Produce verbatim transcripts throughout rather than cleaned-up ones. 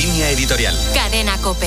Línea editorial. Cadena COPE.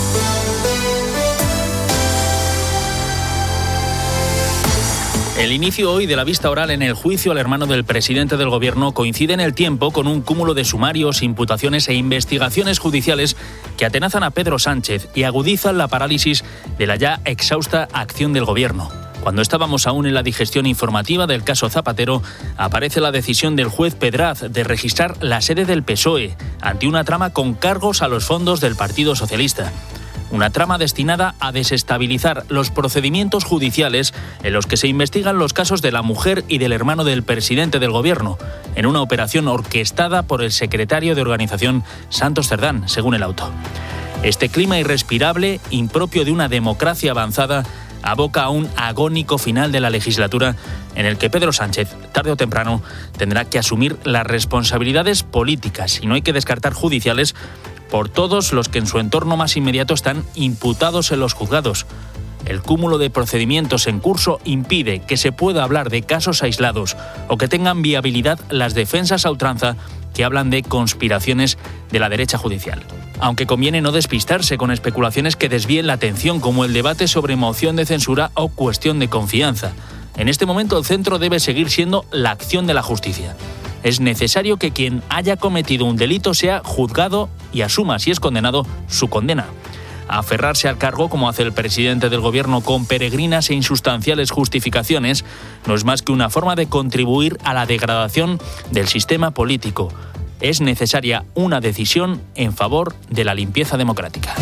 El inicio hoy de la vista oral en el juicio al hermano del presidente del Gobierno coincide en el tiempo con un cúmulo de sumarios, imputaciones e investigaciones judiciales que atenazan a Pedro Sánchez y agudizan la parálisis de la ya exhausta acción del Gobierno. Cuando estábamos aún en la digestión informativa del caso Zapatero, aparece la decisión del juez Pedraz de registrar la sede del P S O E ante una trama con cargos a los fondos del Partido Socialista. Una trama destinada a desestabilizar los procedimientos judiciales en los que se investigan los casos de la mujer y del hermano del presidente del Gobierno, en una operación orquestada por el secretario de organización Santos Cerdán, según el auto. Este clima irrespirable, impropio de una democracia avanzada, aboca a un agónico final de la legislatura en el que Pedro Sánchez, tarde o temprano, tendrá que asumir las responsabilidades políticas, y no hay que descartar judiciales, por todos los que en su entorno más inmediato están imputados en los juzgados. El cúmulo de procedimientos en curso impide que se pueda hablar de casos aislados o que tengan viabilidad las defensas a ultranza que hablan de conspiraciones de la derecha judicial. Aunque conviene no despistarse con especulaciones que desvíen la atención, como el debate sobre moción de censura o cuestión de confianza. En este momento el centro debe seguir siendo la acción de la justicia. Es necesario que quien haya cometido un delito sea juzgado y asuma, si es condenado, su condena. Aferrarse al cargo, como hace el presidente del Gobierno con peregrinas e insustanciales justificaciones, no es más que una forma de contribuir a la degradación del sistema político. Es necesaria una decisión en favor de la limpieza democrática.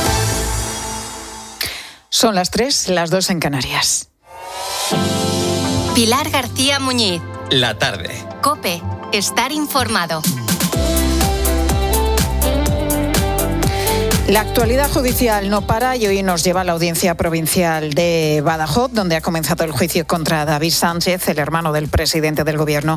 Son las tres, las dos en Canarias. Pilar García Muñiz. La tarde. COPE. Estar informado. La actualidad judicial no para y hoy nos lleva a la Audiencia Provincial de Badajoz, donde ha comenzado el juicio contra David Sánchez, el hermano del presidente del Gobierno,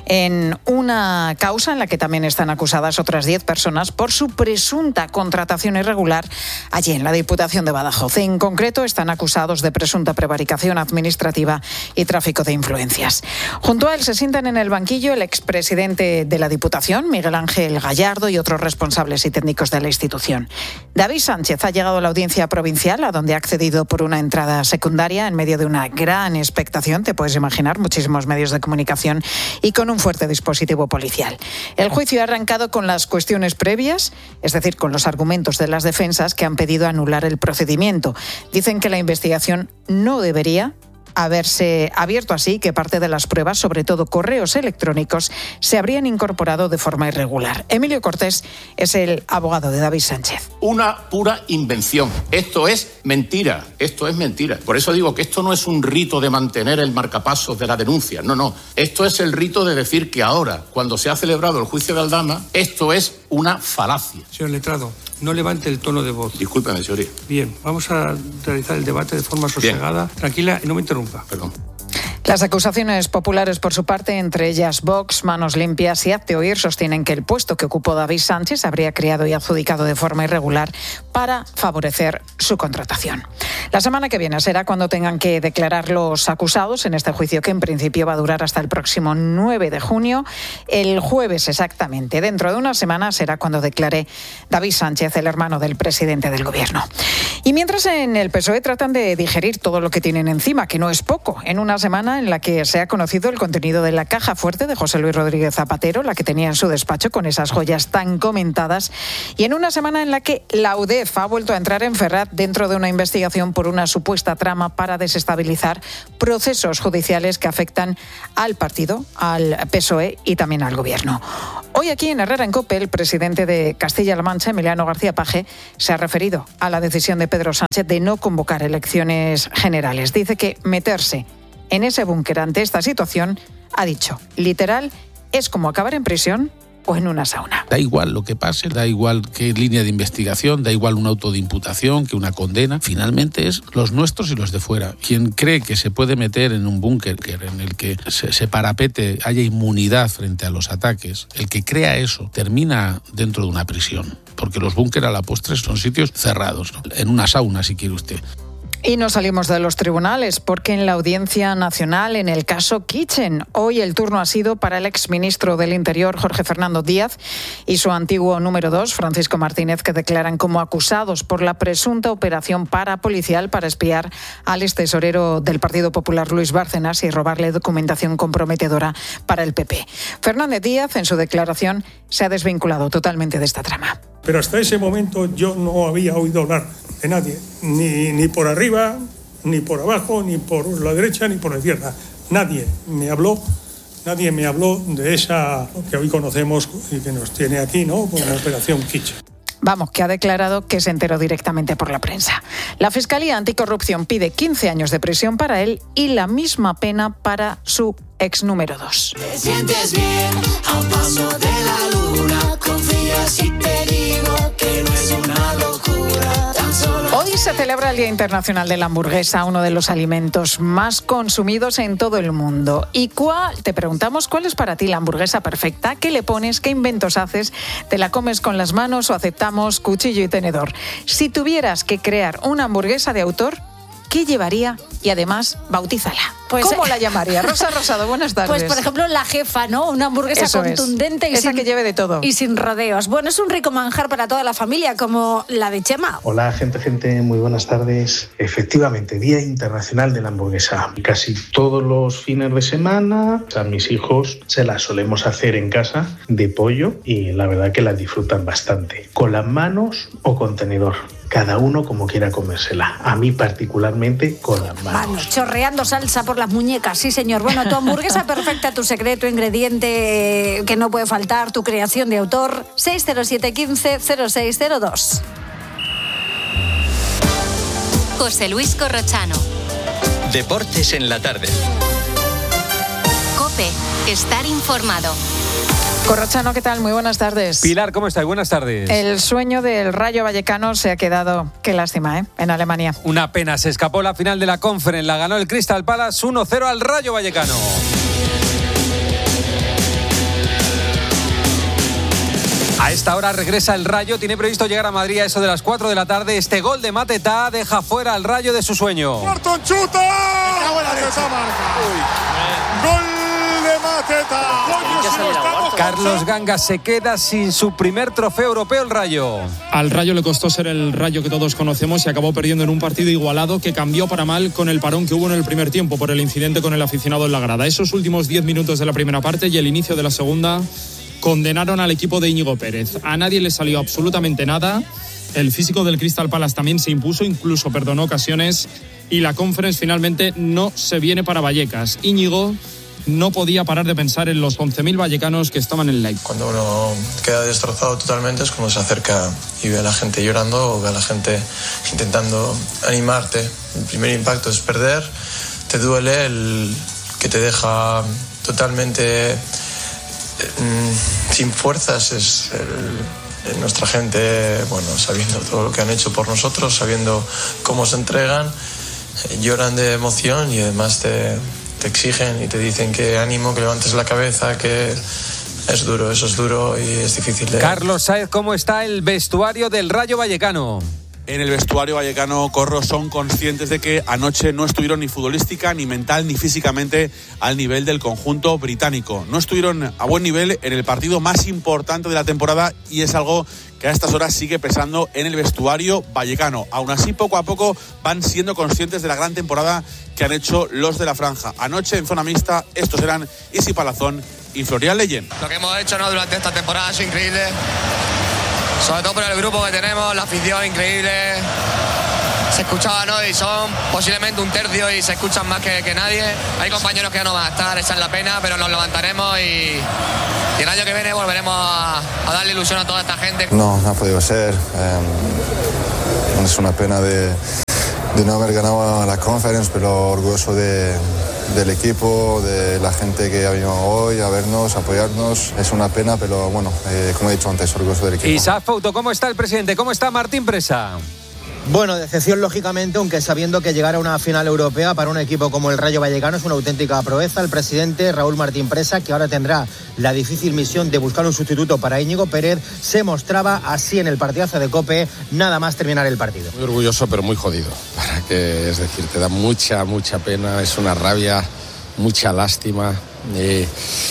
en una causa en la que también están acusadas otras diez personas por su presunta contratación irregular allí en la Diputación de Badajoz. En concreto, están acusados de presunta prevaricación administrativa y tráfico de influencias. Junto a él se sientan en el banquillo el expresidente de la Diputación, Miguel Ángel Gallardo, y otros responsables y técnicos de la institución. David Sánchez ha llegado a la Audiencia Provincial, a donde ha accedido por una entrada secundaria en medio de una gran expectación, te puedes imaginar, muchísimos medios de comunicación y con un fuerte dispositivo policial. El juicio ha arrancado con las cuestiones previas, es decir, con los argumentos de las defensas que han pedido anular el procedimiento. Dicen que la investigación no debería haberse abierto así, que parte de las pruebas, sobre todo correos electrónicos, se habrían incorporado de forma irregular. Emilio Cortés es el abogado de David Sánchez. Una pura invención. Esto es mentira. Esto es mentira. Por eso digo que esto no es un rito de mantener el marcapasos de la denuncia. No, no. Esto es el rito de decir que ahora, cuando se ha celebrado el juicio de Aldama, esto es una falacia. Señor letrado, no levante el tono de voz. Discúlpeme, señoría. Bien, vamos a realizar el debate de forma sosegada. Bien. Tranquila y no me interrumpa. Perdón. Las acusaciones populares, por su parte, entre ellas Vox, Manos Limpias y Hazte Oír, sostienen que el puesto que ocupó David Sánchez habría creado y adjudicado de forma irregular para favorecer su contratación. La semana que viene será cuando tengan que declarar los acusados en este juicio, que en principio va a durar hasta el próximo nueve de junio. El jueves exactamente, dentro de una semana, será cuando declare David Sánchez, el hermano del presidente del Gobierno. Y mientras en el P S O E tratan de digerir todo lo que tienen encima, que no es poco, en una semana en la que se ha conocido el contenido de la caja fuerte de José Luis Rodríguez Zapatero, la que tenía en su despacho con esas joyas tan comentadas, y en una semana en la que la U D E F ha vuelto a entrar en Ferraz dentro de una investigación por una supuesta trama para desestabilizar procesos judiciales que afectan al partido, al P S O E y también al Gobierno. Hoy aquí en Herrera en COPE, el presidente de Castilla-La Mancha, Emiliano García Paje, se ha referido a la decisión de Pedro Sánchez de no convocar elecciones generales. Dice que meterse en ese búnker ante esta situación, ha dicho, literal, es como acabar en prisión o en una sauna. Da igual lo que pase, da igual qué línea de investigación, da igual un auto de imputación que una condena. Finalmente es los nuestros y los de fuera. Quien cree que se puede meter en un búnker en el que se, se parapete, haya inmunidad frente a los ataques, el que crea eso termina dentro de una prisión. Porque los búnker a la postre son sitios cerrados, ¿no? En una sauna, si quiere usted. Y no salimos de los tribunales porque en la Audiencia Nacional, en el caso Kitchen, hoy el turno ha sido para el exministro del Interior, Jorge Fernando Díaz, y su antiguo número dos, Francisco Martínez, que declaran como acusados por la presunta operación parapolicial para espiar al extesorero del Partido Popular, Luis Bárcenas, y robarle documentación comprometedora para el P P. Fernández Díaz, en su declaración, se ha desvinculado totalmente de esta trama. Pero hasta ese momento yo no había oído hablar de nadie, ni, ni por arriba, ni por abajo, ni por la derecha, ni por la izquierda. Nadie me habló, nadie me habló de esa que hoy conocemos y que nos tiene aquí, ¿no?, como Operación Kitchen. Vamos, que ha declarado que se enteró directamente por la prensa. La Fiscalía Anticorrupción pide quince años de prisión para él y la misma pena para su ex número dos. Te sientes bien a un paso de la luna, confías y te digo que no es una locura. Tan solo... Hoy se celebra el Día Internacional de la Hamburguesa, uno de los alimentos más consumidos en todo el mundo. ¿Y cuál? Te preguntamos cuál es para ti la hamburguesa perfecta, qué le pones, qué inventos haces, te la comes con las manos o aceptamos cuchillo y tenedor. Si tuvieras que crear una hamburguesa de autor, ¿qué llevaría? Y además, bautízala. Pues, ¿cómo la llamaría? Rosa Rosado, buenas tardes. Pues, por ejemplo, la jefa, ¿no? Una hamburguesa Eso contundente es. y Esa sin, que lleve de todo. Y sin rodeos. Bueno, es un rico manjar para toda la familia, como la de Chema. Hola, gente, gente, muy buenas tardes. Efectivamente, Día Internacional de la Hamburguesa. Casi todos los fines de semana a mis hijos se las solemos hacer en casa de pollo y la verdad que las disfrutan bastante. Con las manos o con tenedor. Cada uno como quiera comérsela. A mí particularmente con las manos. Manos, chorreando salsa por las muñecas, sí señor. Bueno, tu hamburguesa perfecta, tu secreto, ingrediente que no puede faltar, tu creación de autor. seis cero siete uno cinco cero seis cero dos. José Luis Corrochano. Deportes en la tarde. COPE. Estar informado. Corrochano, ¿qué tal? Muy buenas tardes. Pilar, ¿cómo estáis? Buenas tardes. El sueño del Rayo Vallecano se ha quedado, qué lástima, ¿eh?, en Alemania. Una pena, se escapó la final de la Conference, la ganó el Crystal Palace uno cero al Rayo Vallecano. A esta hora regresa el Rayo, tiene previsto llegar a Madrid a eso de las cuatro de la tarde. Este gol de Matetá deja fuera al Rayo de su sueño. ¡Cuarto chuta! Matetá marca. ¡Gol de Matetá! Carlos Ganga se queda sin su primer trofeo europeo el Rayo. Al Rayo le costó ser el Rayo que todos conocemos y acabó perdiendo en un partido igualado que cambió para mal con el parón que hubo en el primer tiempo por el incidente con el aficionado en la grada. Esos últimos diez minutos de la primera parte y el inicio de la segunda condenaron al equipo de Íñigo Pérez. A nadie le salió absolutamente nada. El físico del Crystal Palace también se impuso, incluso perdonó ocasiones y la Conference finalmente no se viene para Vallecas. Íñigo no podía parar de pensar en los once mil vallecanos que estaban en el live. Cuando uno queda destrozado totalmente es cuando se acerca y ve a la gente llorando o ve a la gente intentando animarte. El primer impacto es perder, te duele, el que te deja totalmente mmm, sin fuerzas es el, nuestra gente, bueno, sabiendo todo lo que han hecho por nosotros, sabiendo cómo se entregan, lloran de emoción y además te... te exigen y te dicen que ánimo, que levantes la cabeza, que es duro, eso es duro y es difícil de... Carlos Sáez, ¿cómo está el vestuario del Rayo Vallecano? En el vestuario vallecano, Corro, son conscientes de que anoche no estuvieron ni futbolística, ni mental, ni físicamente al nivel del conjunto británico. No estuvieron a buen nivel en el partido más importante de la temporada y es algo que a estas horas sigue pesando en el vestuario vallecano. Aún así, poco a poco van siendo conscientes de la gran temporada que han hecho los de la franja. Anoche en zona mixta, estos eran Isi Palazón y Florian Leyen. Lo que hemos hecho, ¿no?, durante esta temporada es increíble. Sobre todo por el grupo que tenemos, la afición increíble. Se escuchaba, ¿no?, y son posiblemente un tercio y se escuchan más que, que nadie. Hay compañeros que ya no van a estar, esa es la pena, pero nos levantaremos y, y el año que viene volveremos a, a darle ilusión a toda esta gente. No, no ha podido ser. Eh, es una pena de, de no haber ganado la Conference, pero orgulloso de... del equipo, de la gente que ha venido hoy a vernos, a apoyarnos. Es una pena, pero bueno, eh, como he dicho antes, orgulloso del equipo. Isaac Fouto, ¿cómo está el presidente? ¿Cómo está Martín Presa? Bueno, decepción lógicamente, aunque sabiendo que llegar a una final europea para un equipo como el Rayo Vallecano es una auténtica proeza. El presidente Raúl Martín Presa, que ahora tendrá la difícil misión de buscar un sustituto para Íñigo Pérez, se mostraba así en el partidazo de COPE, nada más terminar el partido. Muy orgulloso, pero muy jodido. Para que, es decir, te da mucha, mucha pena, es una rabia, mucha lástima. Eh,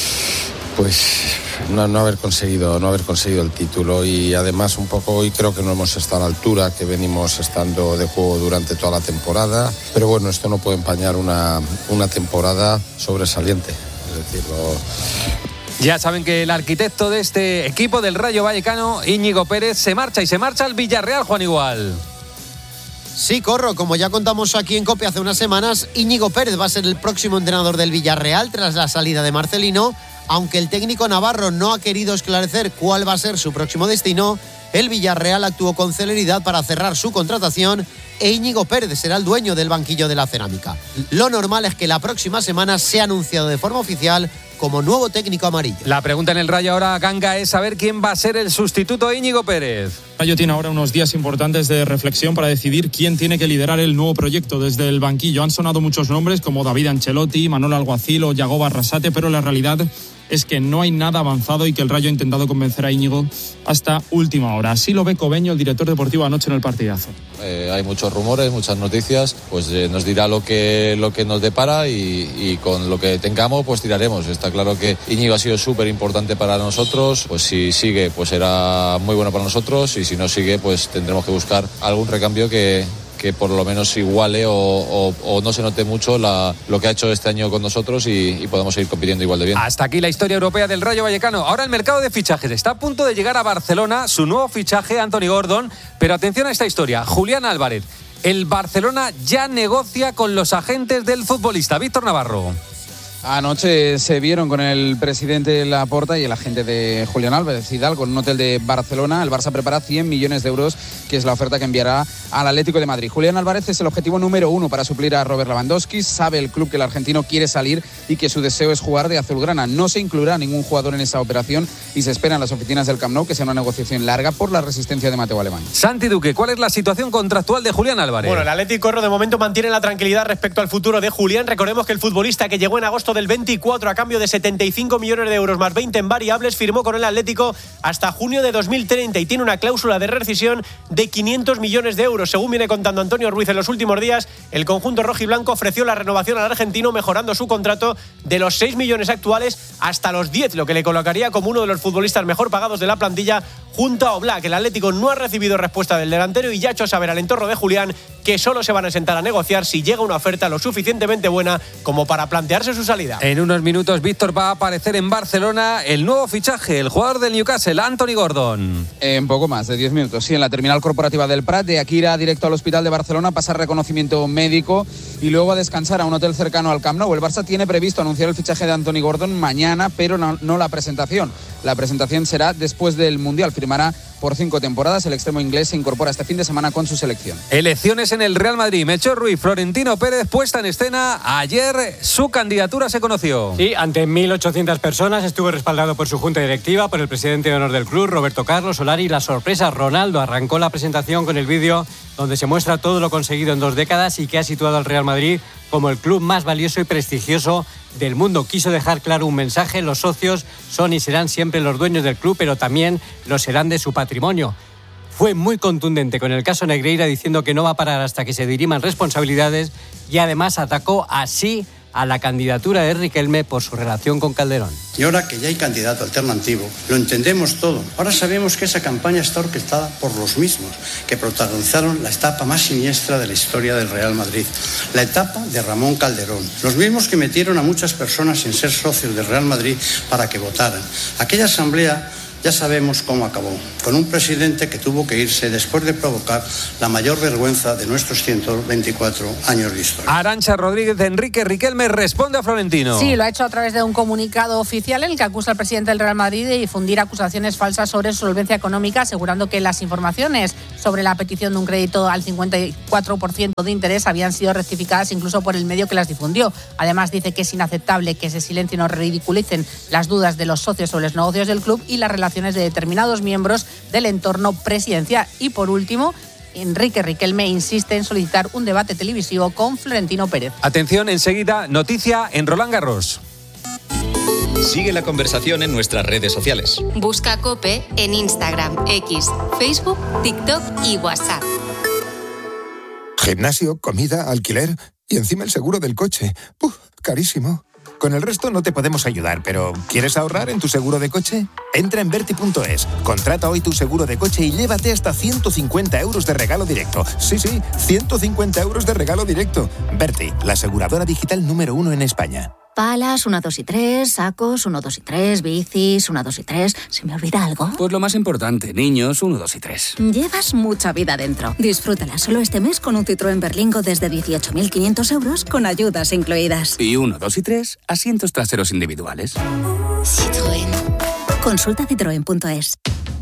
pues no, no haber conseguido no haber conseguido el título, y además un poco hoy creo que no hemos estado a la altura que venimos estando de juego durante toda la temporada, pero bueno, esto no puede empañar una, una temporada sobresaliente, es decir, lo... Ya saben que el arquitecto de este equipo del Rayo Vallecano, Íñigo Pérez, se marcha y se marcha al Villarreal, Juan Igual. Sí, Corro, como ya contamos aquí en COPE hace unas semanas, Íñigo Pérez va a ser el próximo entrenador del Villarreal tras la salida de Marcelino. Aunque el técnico navarro no ha querido esclarecer cuál va a ser su próximo destino, el Villarreal actuó con celeridad para cerrar su contratación e Íñigo Pérez será el dueño del banquillo de la Cerámica. Lo normal es que la próxima semana sea anunciado de forma oficial como nuevo técnico amarillo. La pregunta en el Rayo ahora, Ganga, es saber quién va a ser el sustituto de Íñigo Pérez. El Rayo tiene ahora unos días importantes de reflexión para decidir quién tiene que liderar el nuevo proyecto desde el banquillo. Han sonado muchos nombres como David Ancelotti, Manolo Alguacil o Yagoba Arrasate, pero la realidad es que no hay nada avanzado y que el Rayo ha intentado convencer a Íñigo hasta última hora. Así lo ve Cobeño, el director deportivo, anoche en el partidazo. Eh, hay muchos rumores, muchas noticias, pues eh, nos dirá lo que, lo que nos depara y, y con lo que tengamos pues tiraremos. Está claro que Íñigo ha sido súper importante para nosotros, pues si sigue pues será muy bueno para nosotros y si no sigue pues tendremos que buscar algún recambio que... que por lo menos iguale o, o, o no se note mucho la, lo que ha hecho este año con nosotros y, y podemos seguir compitiendo igual de bien. Hasta aquí la historia europea del Rayo Vallecano. Ahora el mercado de fichajes está a punto de llegar a Barcelona, su nuevo fichaje, Anthony Gordon, pero atención a esta historia. Julián Álvarez, el Barcelona ya negocia con los agentes del futbolista. Víctor Navarro. Anoche se vieron con el presidente Laporta y el agente de Julián Álvarez, Hidalgo, en un hotel de Barcelona. El Barça prepara cien millones de euros, que es la oferta que enviará al Atlético de Madrid. Julián Álvarez es el objetivo número uno para suplir a Robert Lewandowski. Sabe el club que el argentino quiere salir y que su deseo es jugar de azulgrana. No se incluirá ningún jugador en esa operación y se espera en las oficinas del Camp Nou que sea una negociación larga por la resistencia de Mateo Alemán. Santi Duque, ¿cuál es la situación contractual de Julián Álvarez? Bueno, el Atlético de momento mantiene la tranquilidad respecto al futuro de Julián. Recordemos que el futbolista, que llegó en agosto del veinticuatro a cambio de setenta y cinco millones de euros más veinte en variables, firmó con el Atlético hasta junio de dos mil treinta y tiene una cláusula de rescisión de quinientos millones de euros. Según viene contando Antonio Ruiz en los últimos días, el conjunto rojiblanco ofreció la renovación al argentino, mejorando su contrato de los seis millones actuales hasta los diez, lo que le colocaría como uno de los futbolistas mejor pagados de la plantilla junto a Oblak. El Atlético no ha recibido respuesta del delantero y ya ha hecho saber al entorno de Julián que solo se van a sentar a negociar si llega una oferta lo suficientemente buena como para plantearse su salida. En unos minutos Víctor va a aparecer en Barcelona el nuevo fichaje, el jugador del Newcastle, Anthony Gordon. En poco más de diez minutos, sí, en la terminal corporativa del Prat. De aquí irá directo al hospital de Barcelona, pasar reconocimiento médico y luego a descansar a un hotel cercano al Camp Nou. El Barça tiene previsto anunciar el fichaje de Anthony Gordon mañana, pero no, no la presentación. La presentación será después del Mundial. Firmará por cinco temporadas. El extremo inglés se incorpora este fin de semana con su selección. Elecciones en el Real Madrid. Melchor Ruiz, Florentino Pérez, puesta en escena. Ayer su candidatura se conoció. Sí, ante mil ochocientas personas estuvo respaldado por su junta directiva, por el presidente de honor del club, Roberto Carlos Solari. La sorpresa, Ronaldo arrancó la presentación con el vídeo donde se muestra todo lo conseguido en dos décadas y que ha situado al Real Madrid como el club más valioso y prestigioso del mundo. Quiso dejar claro un mensaje: los socios son y serán siempre los dueños del club, pero también lo serán de su patrimonio. Fue muy contundente con el caso Negreira, diciendo que no va a parar hasta que se diriman responsabilidades, y además atacó así a la candidatura de Riquelme por su relación con Calderón. Y ahora que ya hay candidato alternativo, lo entendemos todo. Ahora sabemos que esa campaña está orquestada por los mismos que protagonizaron la etapa más siniestra de la historia del Real Madrid, la etapa de Ramón Calderón. Los mismos que metieron a muchas personas sin ser socios del Real Madrid para que votaran. Aquella asamblea ya sabemos cómo acabó, con un presidente que tuvo que irse después de provocar la mayor vergüenza de nuestros ciento veinticuatro años de historia. Arantxa Rodríguez, Enrique Riquelme responde a Florentino. Sí, lo ha hecho a través de un comunicado oficial en el que acusa al presidente del Real Madrid de difundir acusaciones falsas sobre su solvencia económica, asegurando que las informaciones sobre la petición de un crédito al cincuenta y cuatro por ciento de interés habían sido rectificadas incluso por el medio que las difundió. Además, dice que es inaceptable que se silencien o ridiculicen las dudas de los socios sobre los negocios del club y las relaciones de determinados miembros del entorno presidencial. Y por último, Enrique Riquelme insiste en solicitar un debate televisivo con Florentino Pérez. Atención, enseguida, noticia en Roland Garros. Sigue la conversación en nuestras redes sociales. Busca COPE en Instagram, X, Facebook, TikTok y WhatsApp. Gimnasio, comida, alquiler y encima el seguro del coche. ¡Uf! Carísimo. Con el resto no te podemos ayudar, pero ¿quieres ahorrar en tu seguro de coche? Entra en Berti punto es, contrata hoy tu seguro de coche y llévate hasta ciento cincuenta euros de regalo directo. Sí, sí, ciento cincuenta euros de regalo directo. Berti, la aseguradora digital número uno en España. Palas, uno, dos y tres, sacos, uno, dos y tres, bicis, uno, dos y tres. ¿Se me olvida algo? Pues lo más importante, niños, uno, dos y tres. Llevas mucha vida dentro. Disfrútala solo este mes con un Citroën Berlingo desde dieciocho mil quinientos euros con ayudas incluidas. Y uno, dos y tres, asientos traseros individuales. Citroën. Consulta citroen punto es.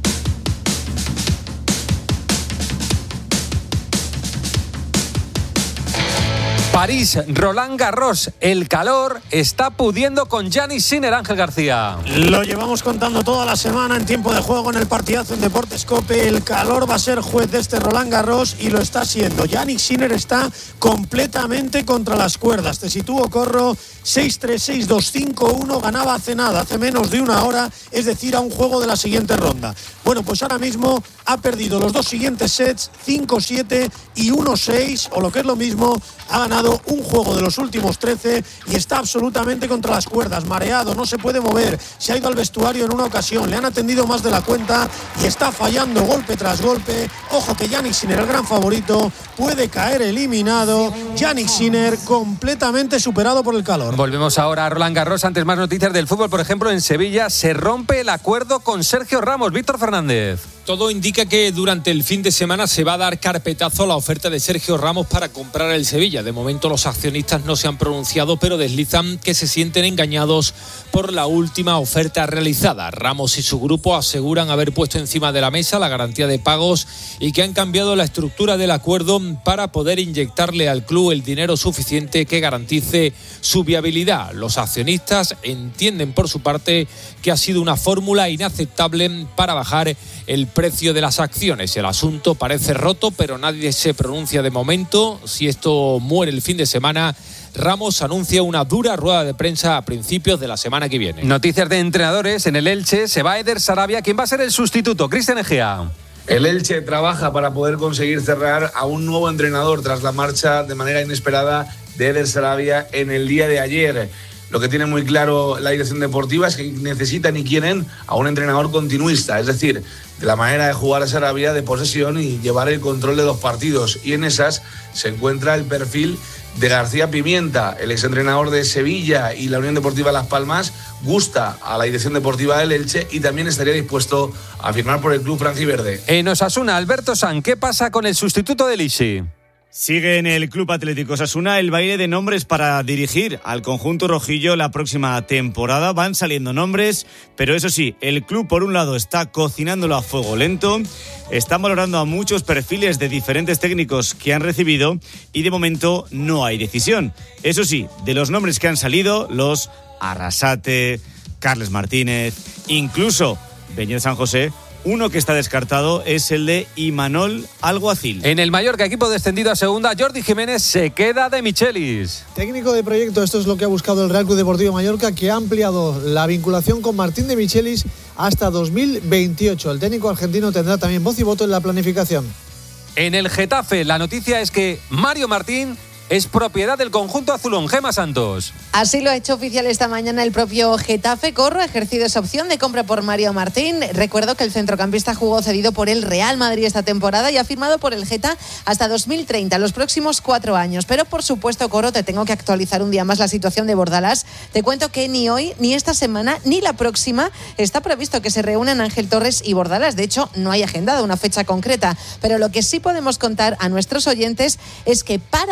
París, Roland Garros, el calor está pudiendo con Jannik Sinner, Ángel García. Lo llevamos contando toda la semana en tiempo de juego en el partidazo en Deportes COPE. El calor va a ser juez de este Roland Garros y lo está siendo. Jannik Sinner está completamente contra las cuerdas. Te sitúo, Corro, seis tres, seis dos, cinco uno, ganaba hace nada, hace menos de una hora, es decir, a un juego de la siguiente ronda. Bueno, pues ahora mismo ha perdido los dos siguientes sets, cinco siete y uno seis, o lo que es lo mismo, ha ganado un juego de los últimos trece y está absolutamente contra las cuerdas, mareado, no se puede mover, se ha ido al vestuario en una ocasión, le han atendido más de la cuenta y está fallando golpe tras golpe. Ojo que Jannik Sinner, el gran favorito, puede caer eliminado. Jannik Sinner completamente superado por el calor. Volvemos ahora a Roland Garros. Antes, más noticias del fútbol. Por ejemplo, en Sevilla se rompe el acuerdo con Sergio Ramos. Víctor Fernández. Todo indica que durante el fin de semana se va a dar carpetazo a la oferta de Sergio Ramos para comprar el Sevilla. De momento los accionistas no se han pronunciado, pero deslizan que se sienten engañados por la última oferta realizada. Ramos y su grupo aseguran haber puesto encima de la mesa la garantía de pagos y que han cambiado la estructura del acuerdo para poder inyectarle al club el dinero suficiente que garantice su viabilidad. Los accionistas entienden por su parte que ha sido una fórmula inaceptable para bajar el precio de las acciones. El asunto parece roto, pero nadie se pronuncia de momento. Si esto muere el fin de semana, Ramos anuncia una dura rueda de prensa a principios de la semana que viene. Noticias de entrenadores. En el Elche se va Eder Sarabia. ¿Quién va a ser el sustituto? Cristian Egea. El Elche trabaja para poder conseguir cerrar a un nuevo entrenador tras la marcha de manera inesperada de Eder Sarabia en el día de ayer. Lo que tiene muy claro la dirección deportiva es que necesitan y quieren a un entrenador continuista, es decir, de la manera de jugar a Sarabia, de posesión y llevar el control de los partidos. Y en esas se encuentra el perfil de García Pimienta, el exentrenador de Sevilla y la Unión Deportiva Las Palmas. Gusta a la dirección deportiva del Elche y también estaría dispuesto a firmar por el club franjiverde. En Osasuna, Alberto San, ¿qué pasa con el sustituto de Lisi? Sigue en el Club Atlético Osasuna el baile de nombres para dirigir al conjunto rojillo la próxima temporada. Van saliendo nombres, pero eso sí, el club por un lado está cocinándolo a fuego lento, están valorando a muchos perfiles de diferentes técnicos que han recibido y de momento no hay decisión. Eso sí, de los nombres que han salido, los Arrasate, Carles Martínez, incluso Peña de San José, uno que está descartado es el de Imanol Alguacil. En el Mallorca, equipo descendido a segunda, Jordi Jiménez se queda de Michelis. Técnico de proyecto, esto es lo que ha buscado el Real Club Deportivo Mallorca, que ha ampliado la vinculación con Martín de Michelis hasta dos mil veintiocho. El técnico argentino tendrá también voz y voto en la planificación. En el Getafe, la noticia es que Mario Martín es propiedad del conjunto azulón. Gema Santos. Así lo ha hecho oficial esta mañana el propio Getafe. Corro ha ejercido esa opción de compra por Mario Martín. Recuerdo que el centrocampista jugó cedido por el Real Madrid esta temporada y ha firmado por el Geta hasta dos mil treinta, los próximos cuatro años. Pero por supuesto, Corro, te tengo que actualizar un día más la situación de Bordalás. Te cuento que ni hoy, ni esta semana, ni la próxima está previsto que se reúnan Ángel Torres y Bordalás. De hecho, no hay agendada una fecha concreta. Pero lo que sí podemos contar a nuestros oyentes es que para decidir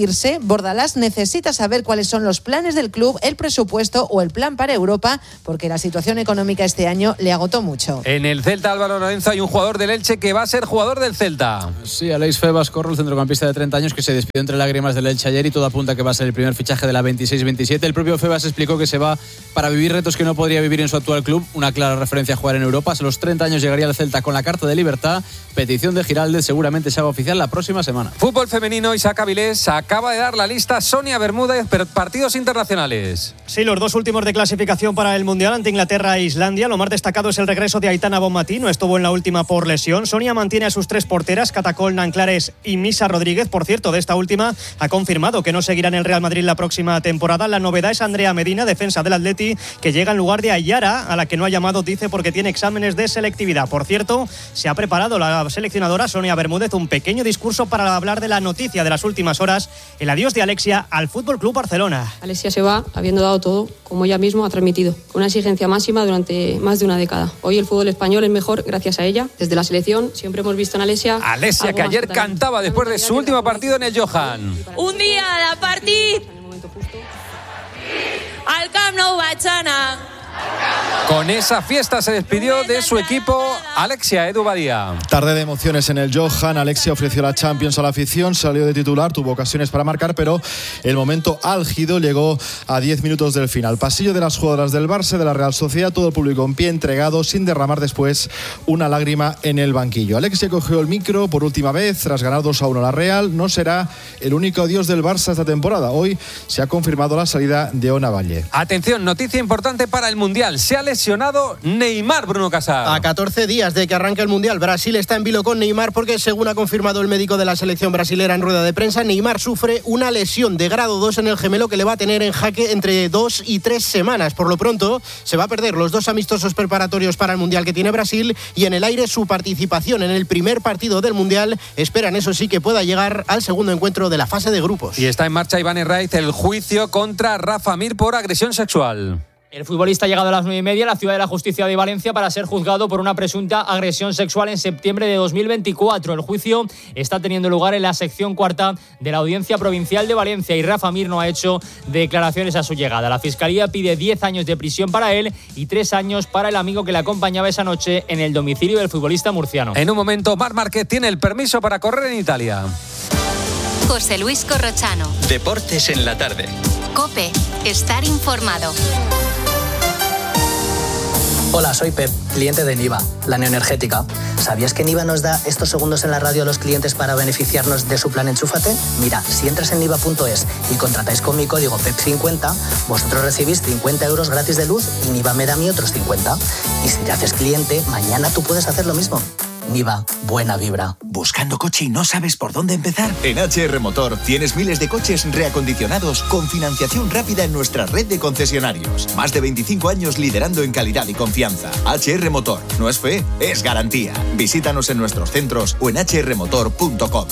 irse, Bordalás necesita saber cuáles son los planes del club, el presupuesto o el plan para Europa, porque la situación económica este año le agotó mucho. En el Celta, Álvaro Lorenzo, hay un jugador del Elche que va a ser jugador del Celta. Sí, Aleix Febas Corro, el centrocampista de treinta años que se despidió entre lágrimas del Elche ayer y todo apunta que va a ser el primer fichaje de la veintiséis veintisiete. El propio Febas explicó que se va para vivir retos que no podría vivir en su actual club, una clara referencia a jugar en Europa. A los treinta años llegaría al Celta con la carta de libertad, petición de Giraldez, seguramente se haga oficial la próxima semana. Fútbol femenino, Isaac Avilés acaba de dar la lista Sonia Bermúdez, partidos internacionales. Sí, los dos últimos de clasificación para el Mundial ante Inglaterra e Islandia. Lo más destacado es el regreso de Aitana Bonmatí, no estuvo en la última por lesión. Sonia mantiene a sus tres porteras, Catacol, Nanclares y Misa Rodríguez. Por cierto, de esta última ha confirmado que no seguirá en el Real Madrid la próxima temporada. La novedad es Andrea Medina, defensa del Atleti, que llega en lugar de Ayara, a la que no ha llamado, dice, porque tiene exámenes de selectividad. Por cierto, se ha preparado la seleccionadora Sonia Bermúdez un pequeño discurso para hablar de la noticia de las últimas horas, el adiós de Alexia al F C Barcelona. Alexia se va habiendo dado todo, como ella misma ha transmitido, con una exigencia máxima durante más de una década. Hoy el fútbol español es mejor gracias a ella. Desde la selección siempre hemos visto en Alexia... Alexia, que ayer cantaba después de su último partido en el Johan. Un dia de partit al Camp Nou vaig anar. Con esa fiesta se despidió de su equipo Alexia. Edu Badía. Tarde de emociones en el Johan. Alexia ofreció la Champions a la afición, salió de titular, tuvo ocasiones para marcar, pero el momento álgido llegó a diez minutos del final. Pasillo de las jugadoras del Barça, de la Real Sociedad, todo el público en pie, entregado, sin derramar después una lágrima en el banquillo. Alexia cogió el micro por última vez tras ganar dos a uno a la Real. No será el único adiós del Barça esta temporada. Hoy se ha confirmado la salida de Ona Valle. Atención, noticia importante para el Mundial. Se ha lesionado Neymar, Bruno Casar. A catorce días de que arranque el Mundial, Brasil está en vilo con Neymar porque, según ha confirmado el médico de la selección brasilera en rueda de prensa, Neymar sufre una lesión de grado dos en el gemelo que le va a tener en jaque entre dos y tres semanas. Por lo pronto, se va a perder los dos amistosos preparatorios para el Mundial que tiene Brasil y en el aire su participación en el primer partido del Mundial. Esperan, eso sí, que pueda llegar al segundo encuentro de la fase de grupos. Y está en marcha, Iván Herraiz, el juicio contra Rafa Mir por agresión sexual. El futbolista ha llegado a las nueve y media a la Ciudad de la Justicia de Valencia para ser juzgado por una presunta agresión sexual en septiembre de dos mil veinticuatro. El juicio está teniendo lugar en la sección cuarta de la Audiencia Provincial de Valencia y Rafa Mir no ha hecho declaraciones a su llegada. La Fiscalía pide diez años de prisión para él y tres años para el amigo que le acompañaba esa noche en el domicilio del futbolista murciano. En un momento, Marc Márquez tiene el permiso para correr en Italia. José Luis Corrochano. Deportes en la tarde. COPE. Estar informado. Hola, soy Pep, cliente de Niva, la neoenergética. ¿Sabías que Niva nos da estos segundos en la radio a los clientes para beneficiarnos de su plan Enchúfate? Mira, si entras en niva punto es y contratáis con mi código P E P cincuenta, vosotros recibís cincuenta euros gratis de luz y Niva me da a mí otros cincuenta. Y si te haces cliente, mañana tú puedes hacer lo mismo. Niva, buena vibra. ¿Buscando coche y no sabes por dónde empezar? En H R Motor tienes miles de coches reacondicionados con financiación rápida en nuestra red de concesionarios. Más de veinticinco años liderando en calidad y confianza. H R Motor. No es fe, es garantía. Visítanos en nuestros centros o en h r motor punto com.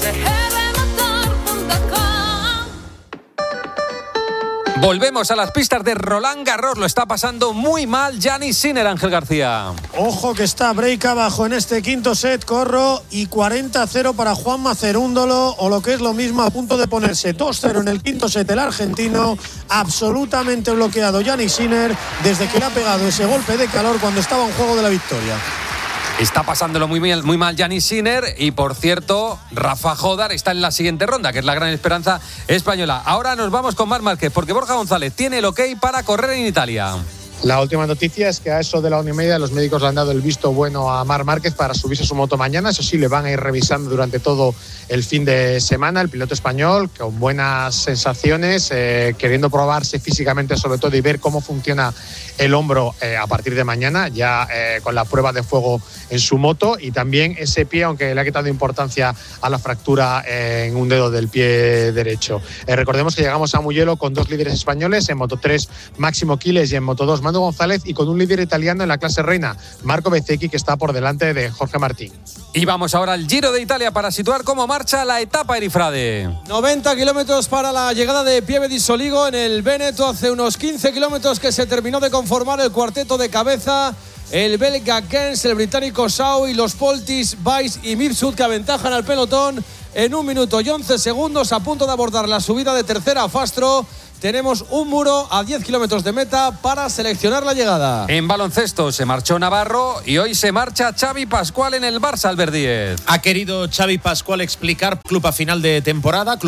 Volvemos a las pistas de Roland Garros. Lo está pasando muy mal Jannik Sinner, Ángel García. Ojo que está break abajo en este quinto set, Corro, y cuarenta a cero para Juanma Cerúndolo, o lo que es lo mismo, a punto de ponerse dos cero en el quinto set el argentino. Absolutamente bloqueado Jannik Sinner desde que le ha pegado ese golpe de calor cuando estaba en juego de la victoria. Está pasándolo muy, muy mal Jannik Sinner y, por cierto, Rafa Jodar está en la siguiente ronda, que es la gran esperanza española. Ahora nos vamos con Marc Márquez, porque Borja González tiene el ok para correr en Italia. La última noticia es que a eso de la una y media los médicos le han dado el visto bueno a Marc Márquez para subirse a su moto mañana. Eso sí, le van a ir revisando durante todo el fin de semana. El piloto español, con buenas sensaciones, eh, queriendo probarse físicamente sobre todo y ver cómo funciona el hombro eh, a partir de mañana, ya eh, con la prueba de fuego en su moto, y también ese pie, aunque le ha quitado importancia a la fractura eh, en un dedo del pie derecho. Eh, recordemos que llegamos a Mugello con dos líderes españoles, en moto tres Máximo Quiles y en moto dos Manu González, y con un líder italiano en la clase reina, Marco Bezzecchi, que está por delante de Jorge Martín. Y vamos ahora al Giro de Italia para situar cómo marcha la etapa, Erifrade. noventa kilómetros para la llegada de Pieve di Soligo en el Véneto. Hace unos quince kilómetros que se terminó de conformar el cuarteto de cabeza. el belga Gens, el británico Shaw y los Poltis, Weiss y Mifsud, que aventajan al pelotón en un minuto y once segundos, a punto de abordar la subida de tercera a Fastro. Tenemos un muro a diez kilómetros de meta para seleccionar la llegada. En baloncesto se marchó Navarro y hoy se marcha Xavi Pascual en el Barça, Albert Díez. Ha querido Xavi Pascual explicar club a final de temporada.